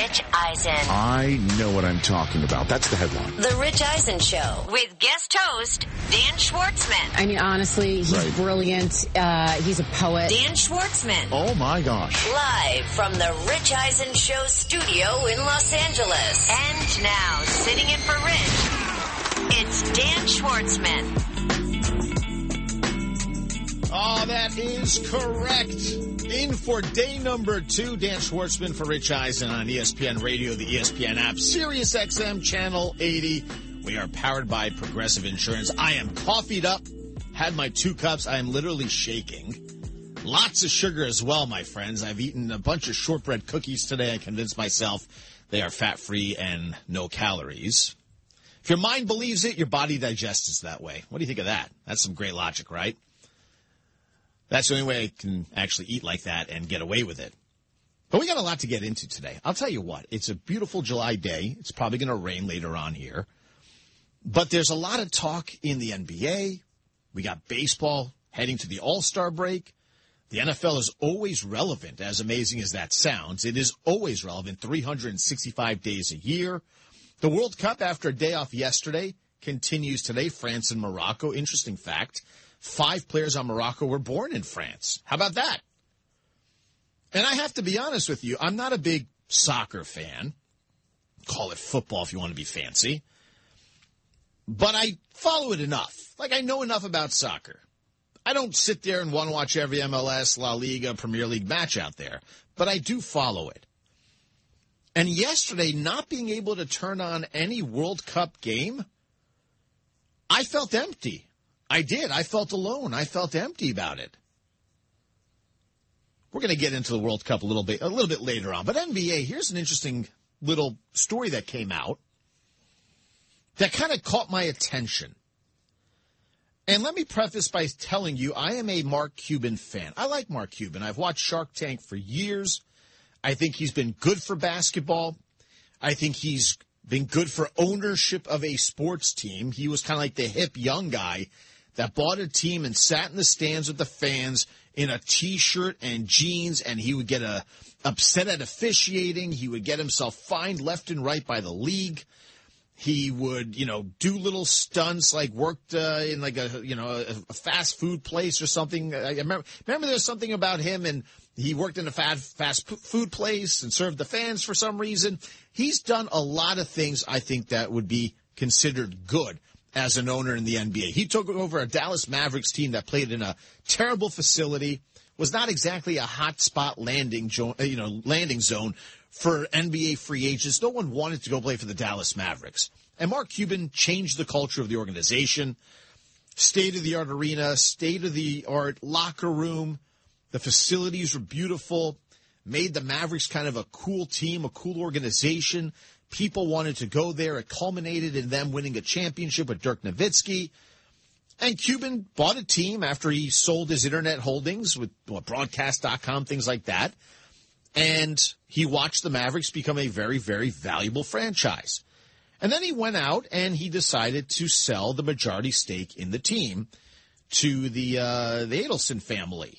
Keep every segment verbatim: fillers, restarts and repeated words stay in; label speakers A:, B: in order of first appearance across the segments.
A: Rich Eisen.
B: I know what I'm talking about. That's the headline.
A: The Rich Eisen Show with guest host Dan Schwartzman.
C: I mean, honestly, he's
B: Right.
C: brilliant. Uh, he's a poet.
A: Dan Schwartzman.
B: Oh, my gosh.
A: Live from the Rich Eisen Show studio in Los Angeles. And now, sitting in for Rich, it's Dan Schwartzman.
D: Oh, that is correct. In for day number two, Dan Schwartzman for Rich Eisen on E S P N Radio, the E S P N app, Sirius X M Channel eighty. We are powered by Progressive Insurance. I am coffeeed up, had my two cups. I am literally shaking. Lots of sugar as well, my friends. I've eaten a bunch of shortbread cookies today. I convinced myself they are fat-free and no calories. If your mind believes it, your body digests it that way. What do you think of that? That's some great logic, right? That's the only way I can actually eat like that and get away with it. But we got a lot to get into today. I'll tell you what, it's a beautiful July day. It's probably going to rain later on here. But there's a lot of talk in the N B A. We got baseball heading to the All-Star break. The N F L is always relevant, as amazing as that sounds. It is always relevant, three hundred sixty-five days a year. The World Cup, after a day off yesterday, continues today. France and Morocco. Interesting fact. Five players on Morocco were born in France. How about that? And I have to be honest with you, I'm not a big soccer fan. Call it football if you want to be fancy. But I follow it enough. Like, I know enough about soccer. I don't sit there and want to watch every M L S, La Liga, Premier League match out there. But I do follow it. And yesterday, not being able to turn on any World Cup game, I felt empty. I did. I felt alone. I felt empty about it. We're going to get into the World Cup a little bit, a little bit later on. But N B A, here's an interesting little story that came out that kind of caught my attention. And let me preface by telling you, I am a Mark Cuban fan. I like Mark Cuban. I've watched Shark Tank for years. I think he's been good for basketball. I think he's been good for ownership of a sports team. He was kind of like the hip young guy that bought a team and sat in the stands with the fans in a T-shirt and jeans, and he would get a, upset at officiating. He would get himself fined left and right by the league. He would, you know, do little stunts, like worked uh, in like a, you know, a, a fast food place or something. I remember, remember there's something about him, and he worked in a fast, fast food place and served the fans for some reason. He's done a lot of things, I think, that would be considered good as an owner in the N B A. He took over a Dallas Mavericks team that played in a terrible facility, was not exactly a hot spot landing, you know, landing zone for N B A free agents. No one wanted to go play for the Dallas Mavericks. And Mark Cuban changed the culture of the organization. State-of-the-art arena, state-of-the-art locker room. The facilities were beautiful. Made the Mavericks kind of a cool team, a cool organization. People wanted to go there. It culminated in them winning a championship with Dirk Nowitzki. And Cuban bought a team after he sold his internet holdings with well, broadcast dot com, things like that. And he watched the Mavericks become a very, very valuable franchise. And then he went out and he decided to sell the majority stake in the team to the, uh, the Adelson family.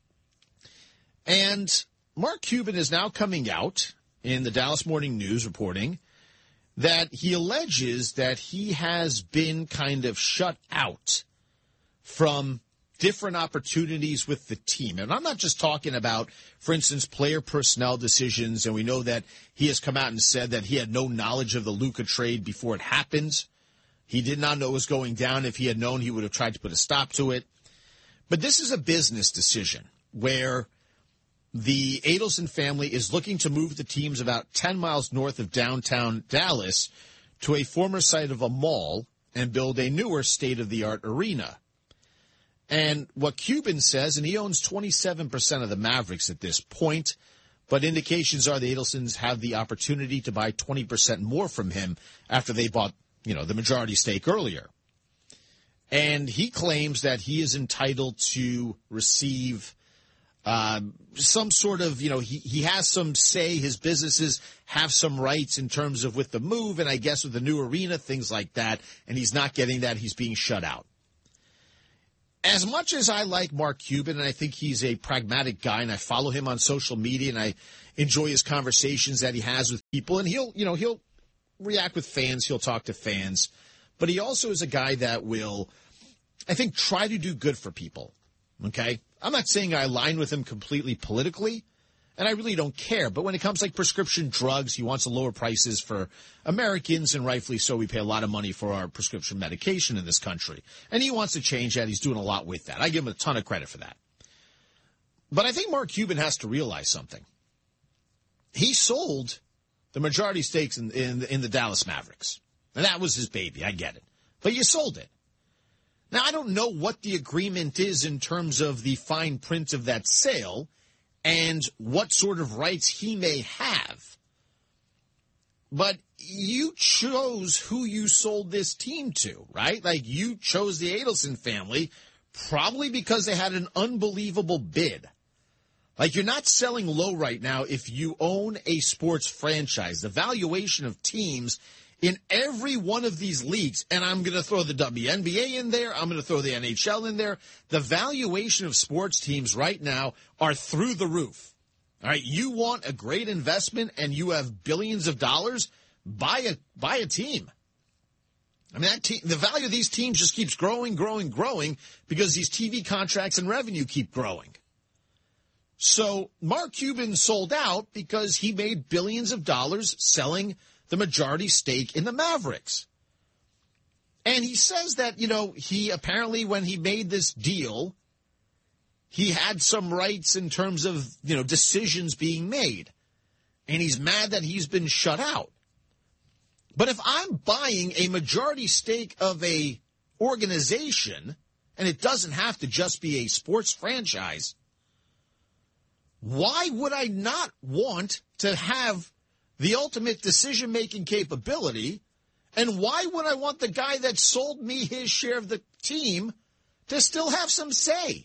D: And Mark Cuban is now coming out in the Dallas Morning News reporting that he alleges that he has been kind of shut out from different opportunities with the team. And I'm not just talking about, for instance, player personnel decisions. And we know that he has come out and said that he had no knowledge of the Luka trade before it happened. He did not know it was going down. If he had known, he would have tried to put a stop to it. But this is a business decision where the Adelson family is looking to move the teams about ten miles north of downtown Dallas to a former site of a mall and build a newer state-of-the-art arena. And what Cuban says, and he owns twenty-seven percent of the Mavericks at this point, but indications are the Adelsons have the opportunity to buy twenty percent more from him after they bought, you know, the majority stake earlier. And he claims that he is entitled to receive Uh, some sort of, you know, he, he has some say, his businesses have some rights in terms of with the move, and I guess with the new arena, things like that, and he's not getting that, he's being shut out. as much as I like Mark Cuban, and I think he's a pragmatic guy, and I follow him on social media, and I enjoy his conversations that he has with people, and he'll, you know, he'll react with fans, he'll talk to fans, but he also is a guy that will, I think, try to do good for people, okay? I'm not saying I align with him completely politically, and I really don't care. But when it comes like prescription drugs, he wants to lower prices for Americans, and rightfully so. We pay a lot of money for our prescription medication in this country. And he wants to change that. He's doing a lot with that. I give him a ton of credit for that. But I think Mark Cuban has to realize something. He sold the majority stakes in, in, in the Dallas Mavericks. And that was his baby. I get it. But you sold it. Now, I don't know what the agreement is in terms of the fine print of that sale and what sort of rights he may have. But you chose who you sold this team to, right? Like, you chose the Adelson family probably because they had an unbelievable bid. Like, you're not selling low right now if you own a sports franchise. The valuation of teams in every one of these leagues, and I'm going to throw the W N B A in there, I'm going to throw the N H L in there, the valuation of sports teams right now are through the roof. All right, you want a great investment and you have billions of dollars, buy a buy a team. I mean, that te- the value of these teams just keeps growing, growing, growing because these T V contracts and revenue keep growing. So Mark Cuban sold out because he made billions of dollars selling the majority stake in the Mavericks. And he says that, you know, he apparently, when he made this deal, he had some rights in terms of, you know, decisions being made. And he's mad that he's been shut out. But if I'm buying a majority stake of a organization, and it doesn't have to just be a sports franchise, why would I not want to have the ultimate decision-making capability, and why would I want the guy that sold me his share of the team to still have some say?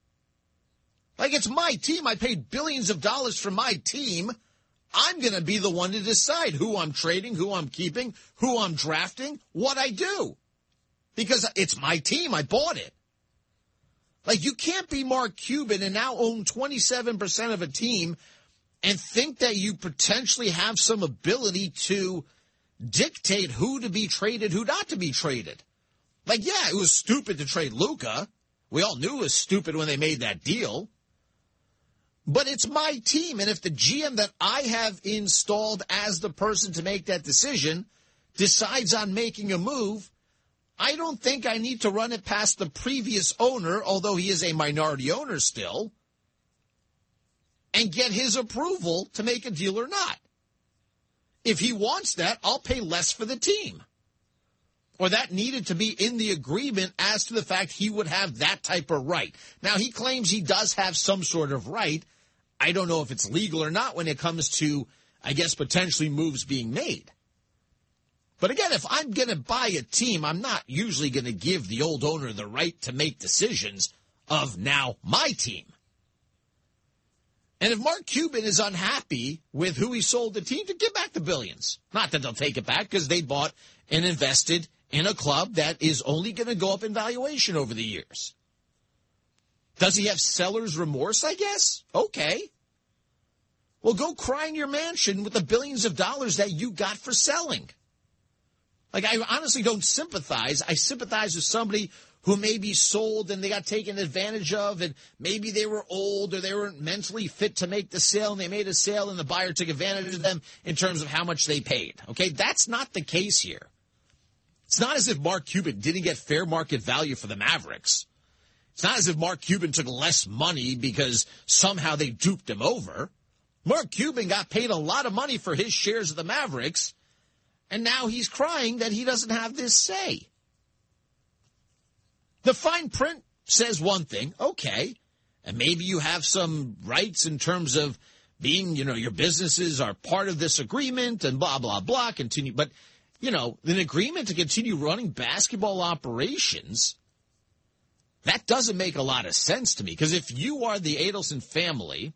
D: Like, it's my team. I paid billions of dollars for my team. I'm going to be the one to decide who I'm trading, who I'm keeping, who I'm drafting, what I do. Because it's my team. I bought it. Like, you can't be Mark Cuban and now own twenty-seven percent of a team and think that you potentially have some ability to dictate who to be traded, who not to be traded. Like, yeah, it was stupid to trade Luka. We all knew it was stupid when they made that deal. But it's my team, and if the G M that I have installed as the person to make that decision decides on making a move, I don't think I need to run it past the previous owner, although he is a minority owner still, and get his approval to make a deal or not. If he wants that, I'll pay less for the team. Or that needed to be in the agreement as to the fact he would have that type of right. Now, he claims he does have some sort of right. I don't know if it's legal or not when it comes to, I guess, potentially moves being made. But again, if I'm going to buy a team, I'm not usually going to give the old owner the right to make decisions of now my team. And if Mark Cuban is unhappy with who he sold the team to, give back the billions. Not that they'll take it back because they bought and invested in a club that is only going to go up in valuation over the years. Does he have seller's remorse, I guess? Okay. Well, go cry in your mansion with the billions of dollars that you got for selling. Like, I honestly don't sympathize. I sympathize with somebody who may be sold and they got taken advantage of, and maybe they were old or they weren't mentally fit to make the sale, and they made a sale and the buyer took advantage of them in terms of how much they paid. Okay, that's not the case here. It's not as if Mark Cuban didn't get fair market value for the Mavericks. It's not as if Mark Cuban took less money because somehow they duped him over. Mark Cuban got paid a lot of money for his shares of the Mavericks, and now he's crying that he doesn't have this say. The fine print says one thing, okay, and maybe you have some rights in terms of being, you know, your businesses are part of this agreement and blah, blah, blah, continue. But, you know, an agreement to continue running basketball operations, that doesn't make a lot of sense to me. Because if you are the Adelson family,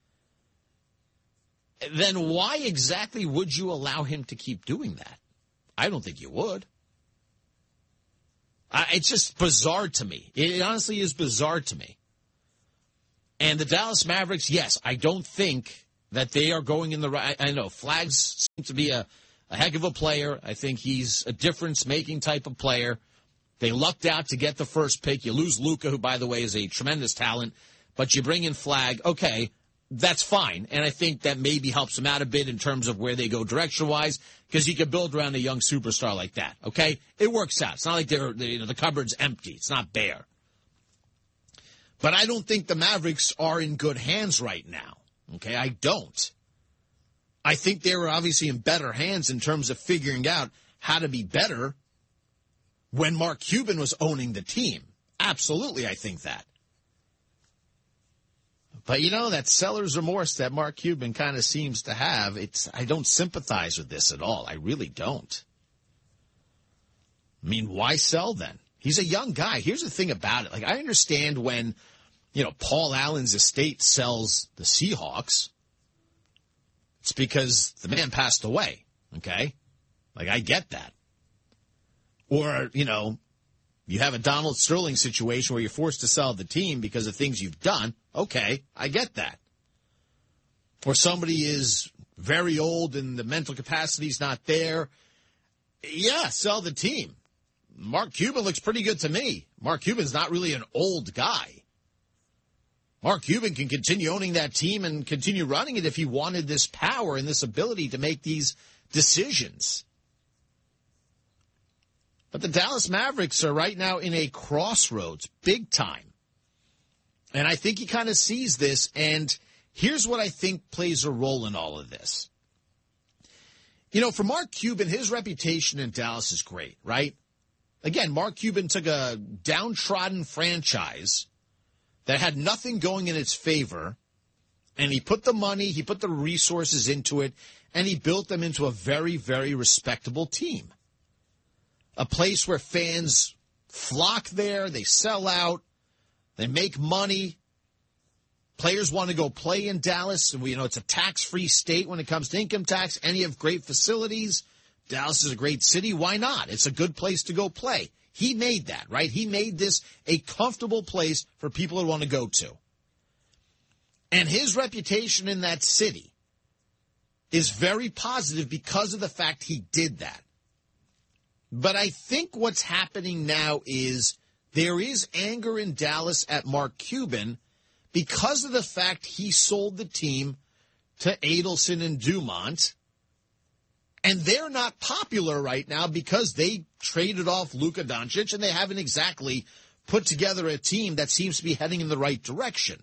D: then why exactly would you allow him to keep doing that? I don't think you would. I, it's just bizarre to me. It honestly is bizarre to me. And the Dallas Mavericks, yes, I don't think that they are going in the right. I know Flags seems to be a, a heck of a player. I think he's a difference-making type of player. They lucked out to get the first pick. You lose Luka, who, by the way, is a tremendous talent, but you bring in Flag. Okay, that's fine. And I think that maybe helps them out a bit in terms of where they go direction-wise, because you can build around a young superstar like that. Okay, it works out. It's not like they're, you know, the cupboard's empty. It's not bare. But I don't think the Mavericks are in good hands right now. Okay, I don't. I think they were obviously in better hands in terms of figuring out how to be better when Mark Cuban was owning the team. Absolutely, I think that. But, you know, that seller's remorse that Mark Cuban kind of seems to have, it's I don't sympathize with this at all. I really don't. I mean, why sell then? He's a young guy. Here's the thing about it. Like, I understand when, you know, Paul Allen's estate sells the Seahawks. It's because the man passed away, okay? Like, I get that. Or, you know, you have a Donald Sterling situation where you're forced to sell the team because of things you've done. Okay, I get that. Or somebody is very old and the mental capacity's not there. Yeah, sell the team. Mark Cuban looks pretty good to me. Mark Cuban's not really an old guy. Mark Cuban can continue owning that team and continue running it if he wanted this power and this ability to make these decisions. But the Dallas Mavericks are right now in a crossroads, big time. And I think he kind of sees this, and here's what I think plays a role in all of this. You know, for Mark Cuban, his reputation in Dallas is great, right? Again, Mark Cuban took a downtrodden franchise that had nothing going in its favor, and he put the money, he put the resources into it, and he built them into a very, very respectable team. A place where fans flock there, they sell out, they make money. Players want to go play in Dallas. You know, it's a tax-free state when it comes to income tax, and you have great facilities. Dallas is a great city. Why not? It's a good place to go play. He made that, right? He made this a comfortable place for people to want to go to. And his reputation in that city is very positive because of the fact he did that. But I think what's happening now is there is anger in Dallas at Mark Cuban because of the fact he sold the team to Adelson and Dumont. And they're not popular right now because they traded off Luka Doncic and they haven't exactly put together a team that seems to be heading in the right direction.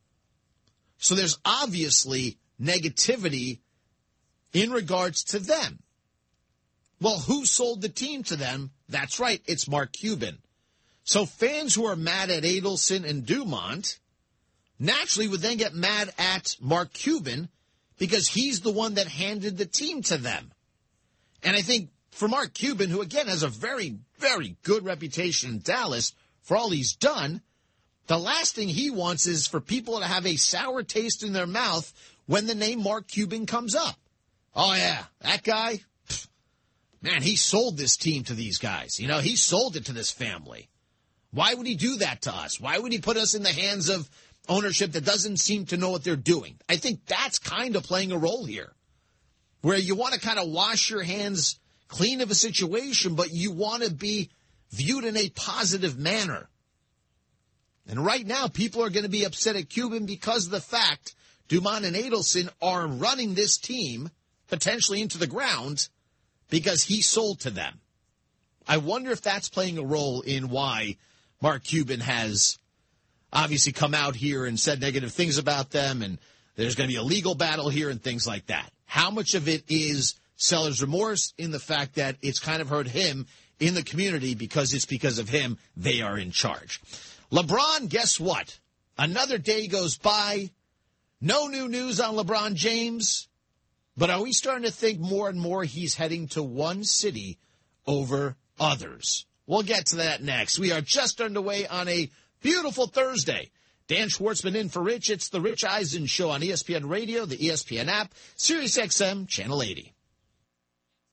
D: So there's obviously negativity in regards to them. Well, who sold the team to them? That's right, it's Mark Cuban. So fans who are mad at Adelson and Dumont naturally would then get mad at Mark Cuban because he's the one that handed the team to them. And I think for Mark Cuban, who again has a very, very good reputation in Dallas for all he's done, the last thing he wants is for people to have a sour taste in their mouth when the name Mark Cuban comes up. Oh, yeah, that guy, pff, man, he sold this team to these guys. You know, he sold it to this family. Why would he do that to us? Why would he put us in the hands of ownership that doesn't seem to know what they're doing? I think that's kind of playing a role here, where you want to kind of wash your hands clean of a situation, but you want to be viewed in a positive manner. And right now, people are going to be upset at Cuban because of the fact Dumont and Adelson are running this team potentially into the ground because he sold to them. I wonder if that's playing a role in why Mark Cuban has obviously come out here and said negative things about them, and there's going to be a legal battle here and things like that. How much of it is seller's remorse in the fact that it's kind of hurt him in the community because it's because of him they are in charge? LeBron, guess what? Another day goes by. No new news on LeBron James. But are we starting to think more and more he's heading to one city over others? We'll get to that next. We are just underway on a beautiful Thursday. Dan Schwartzman in for Rich. It's the Rich Eisen Show on E S P N Radio, the E S P N app, Sirius X M, Channel eighty.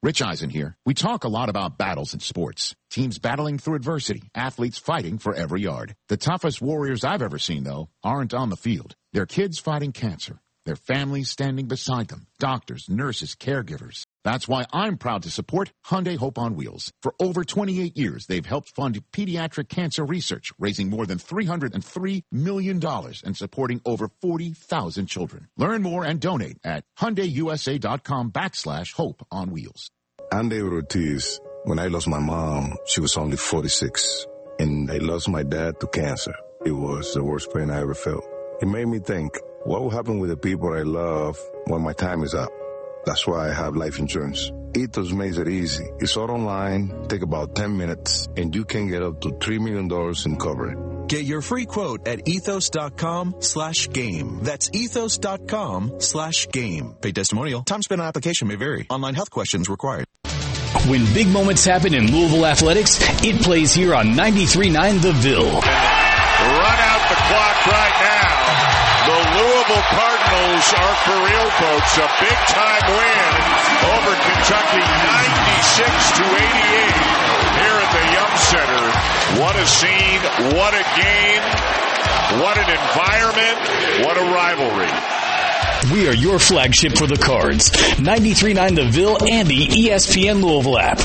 B: Rich Eisen here. We talk a lot about battles in sports. Teams battling through adversity, athletes fighting for every yard. The toughest warriors I've ever seen, though, aren't on the field. They're kids fighting cancer. Their families standing beside them. Doctors, nurses, caregivers. That's why I'm proud to support Hyundai Hope on Wheels. For over twenty-eight years, they've helped fund pediatric cancer research, raising more than three hundred three million dollars and supporting over forty thousand children. Learn more and donate at HyundaiUSA.com backslash Hope on Wheels.
E: I'm David Ortiz. When I lost my mom, she was only forty-six. And I lost my dad to cancer. It was the worst pain I ever felt. It made me think, what will happen with the people I love when my time is up? That's why I have life insurance. Ethos makes it easy. It's all online, take about ten minutes, and you can get up to three million dollars in coverage.
F: Get your free quote at ethos.com slash game. That's ethos.com slash game. Paid testimonial. Time spent on application may vary. Online health questions required.
G: When big moments happen in Louisville athletics, it plays here on ninety-three point nine The Ville.
H: Run out the clock right now. The Louisville Cardinals are for real, folks. A big-time win over Kentucky, ninety-six to eighty-eight here at the Yum Center. What a scene, what a game, what an environment, what a rivalry.
G: We are your flagship for the Cards. ninety-three point nine The Ville and the E S P N Louisville app.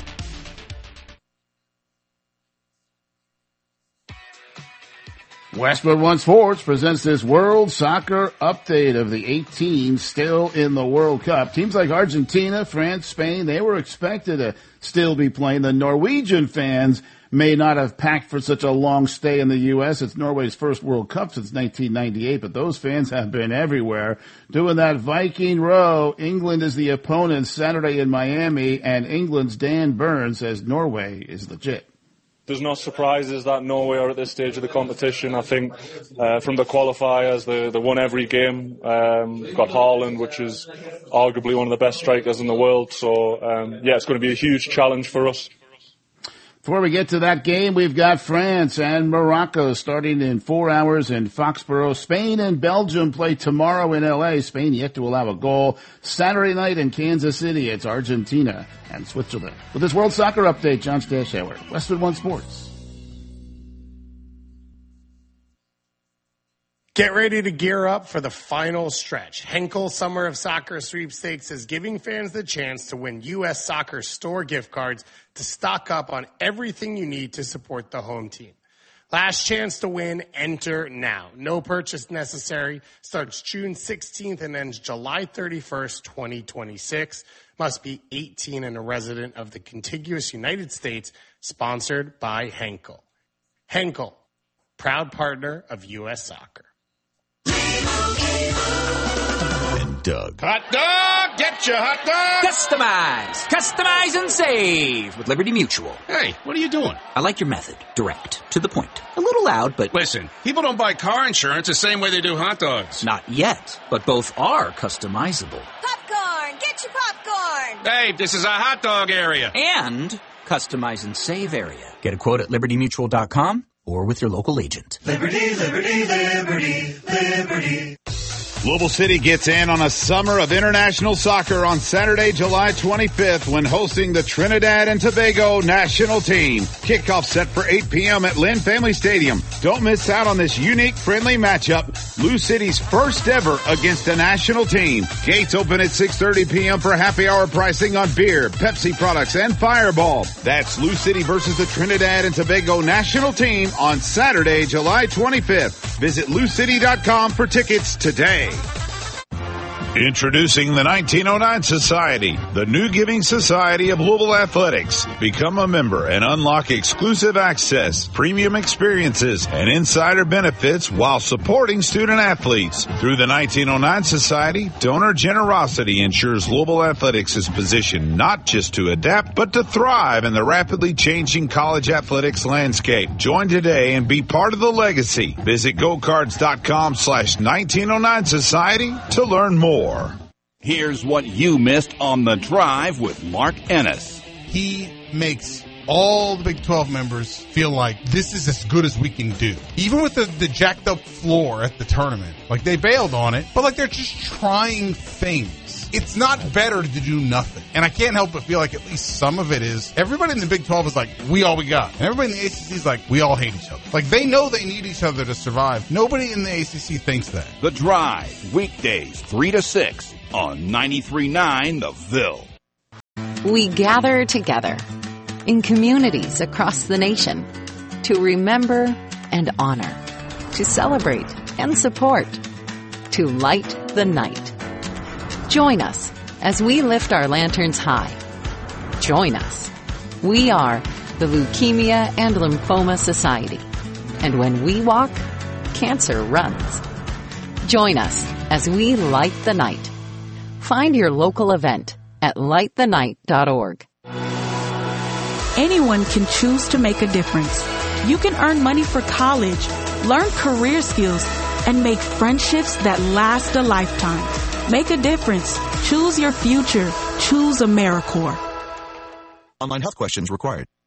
I: Westwood One Sports presents this World Soccer update of the eight teams still in the World Cup. Teams like Argentina, France, Spain, they were expected to still be playing. The Norwegian fans may not have packed for such a long stay in the U S. It's Norway's first World Cup since nineteen ninety-eight, but those fans have been everywhere doing that Viking row. England is the opponent Saturday in Miami, and England's Dan Burns says Norway is legit.
J: There's no surprises that Norway are at this stage of the competition. I think uh, from the qualifiers, they, they won every game. Um, got Haaland, which is arguably one of the best strikers in the world. So, um, yeah, it's going to be a huge challenge for us.
I: Before we get to that game, we've got France and Morocco starting in four hours in Foxborough. Spain and Belgium play tomorrow in L A. Spain yet to allow a goal. Saturday night in Kansas City, it's Argentina and Switzerland. With this World Soccer update, John Stashauer, Westwood One Sports.
K: Get ready to gear up for the final stretch. Henkel Summer of Soccer Sweepstakes is giving fans the chance to win U S Soccer store gift cards to stock up on everything you need to support the home team. Last chance to win, enter now. No purchase necessary. Starts June sixteenth and ends July thirty-first, twenty twenty-six. Must be eighteen and a resident of the contiguous United States. Sponsored by Henkel. Henkel, proud partner of U S Soccer.
F: And Doug.
L: Hot dog! Get your hot dog!
M: Customize! Customize and save with Liberty Mutual.
L: Hey, what are you doing?
M: I like your method. Direct. To the point. A little loud, but...
L: Listen, people don't buy car insurance the same way they do hot dogs.
M: Not yet, but both are customizable.
A: Popcorn! Get your popcorn!
L: Hey, this is a hot dog area.
M: And customize and save area. Get a quote at liberty mutual dot com or with your local agent.
N: Liberty, liberty, liberty, liberty.
O: Louisville City gets in on a summer of international soccer on Saturday, July twenty-fifth when hosting the Trinidad and Tobago national team. Kickoff set for eight p.m. at Lynn Family Stadium. Don't miss out on this unique, friendly matchup. Lou City's first ever against a national team. Gates open at six thirty p.m. for happy hour pricing on beer, Pepsi products, and Fireball. That's Lou City versus the Trinidad and Tobago national team on Saturday, July twenty-fifth. Visit lou city dot com for tickets today.
H: Introducing the nineteen oh nine Society, the new giving society of Louisville Athletics. Become a member and unlock exclusive access, premium experiences, and insider benefits while supporting student athletes. Through the nineteen oh nine Society, donor generosity ensures Louisville Athletics is positioned not just to adapt, but to thrive in the rapidly changing college athletics landscape. Join today and be part of the legacy. Visit gocards.com slash 1909 Society to learn more.
P: Here's what you missed on The Drive with Mark Ennis.
Q: He makes all the Big twelve members feel like this is as good as we can do. Even with the, the jacked up floor at the tournament. Like, they bailed on it, but like they're just trying things. it's not better to do nothing. And I can't help but feel like at least some of it is everybody in the Big twelve is like, we all we got. And everybody in the A C C is like, we all hate each other. Like, they know they need each other to survive. Nobody in the A C C thinks that.
P: The Drive, weekdays, three to six on ninety-three point nine The Ville.
R: We gather together in communities across the nation to remember and honor, to celebrate and support, to light the night. Join us as we lift our lanterns high. Join us. We are the Leukemia and Lymphoma Society. And when we walk, cancer runs. Join us as we light the night. Find your local event at light the night dot org.
S: Anyone can choose to make a difference. You can earn money for college, learn career skills, and make friendships that last a lifetime. Make a difference. Choose your future. Choose AmeriCorps.
F: Online health questions required.